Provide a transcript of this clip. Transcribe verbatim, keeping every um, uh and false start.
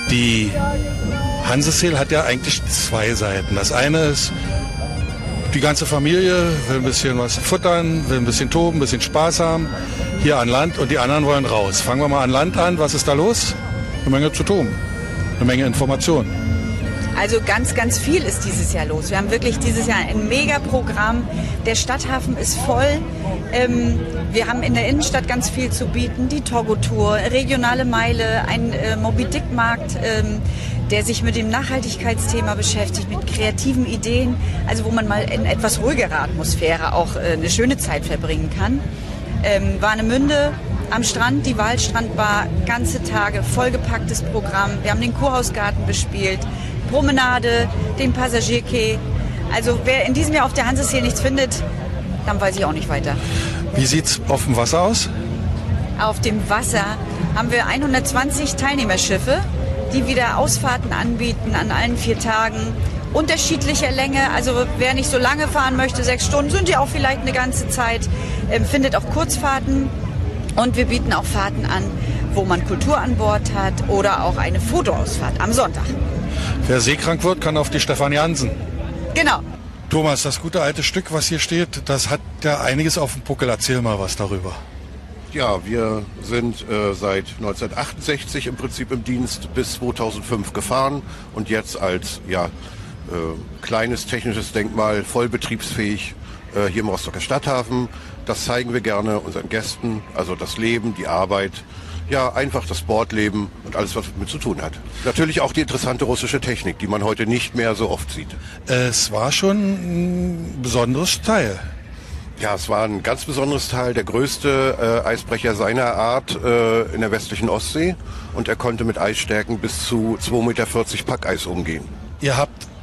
Die Hanseseel hat ja eigentlich zwei Seiten. Das eine ist, die ganze Familie will ein bisschen was futtern, will ein bisschen toben, ein bisschen Spaß haben, hier an Land, und die anderen wollen raus. Fangen wir mal an Land an. Was ist da los? Eine Menge zu tun, eine Menge Informationen. Also ganz, ganz viel ist dieses Jahr los. Wir haben wirklich dieses Jahr ein Megaprogramm. Der Stadthafen ist voll. Ähm, wir haben in der Innenstadt ganz viel zu bieten. Die Togo-Tour, regionale Meile, ein äh, Moby-Dick-Markt, ähm, der sich mit dem Nachhaltigkeitsthema beschäftigt, mit kreativen Ideen. Also wo man mal in etwas ruhigerer Atmosphäre auch äh, eine schöne Zeit verbringen kann. Ähm, Warnemünde am Strand, die Waldstrandbar, ganze Tage, vollgepacktes Programm. Wir haben den Kurhausgarten bespielt, Promenade, den Passagierquai. Also wer in diesem Jahr auf der Hanseseel nichts findet, dann weiß ich auch nicht weiter. Wie sieht's auf dem Wasser aus? Auf dem Wasser haben wir hundertzwanzig Teilnehmerschiffe, die wieder Ausfahrten anbieten an allen vier Tagen. Unterschiedlicher Länge, also wer nicht so lange fahren möchte, sechs Stunden, sind ja auch vielleicht eine ganze Zeit, ähm, findet auch Kurzfahrten. Und wir bieten auch Fahrten an, wo man Kultur an Bord hat oder auch eine Fotoausfahrt am Sonntag. Wer seekrank wird, kann auf die Stefanie Hansen. Genau. Thomas, das gute alte Stück, was hier steht, das hat ja einiges auf dem Puckel. Erzähl mal was darüber. Ja, wir sind äh, seit neunzehnhundertachtundsechzig im Prinzip im Dienst bis zweitausendfünf gefahren und jetzt als ja, äh, kleines technisches Denkmal voll betriebsfähig äh, hier im Rostocker Stadthafen. Das zeigen wir gerne unseren Gästen, also das Leben, die Arbeit, ja einfach das Bordleben und alles, was damit zu tun hat. Natürlich auch die interessante russische Technik, die man heute nicht mehr so oft sieht. Es war schon ein besonderes Teil. Ja, es war ein ganz besonderes Teil, der größte äh, Eisbrecher seiner Art äh, in der westlichen Ostsee, und er konnte mit Eisstärken bis zu zwei Komma vierzig Meter Packeis umgehen. Ihr habt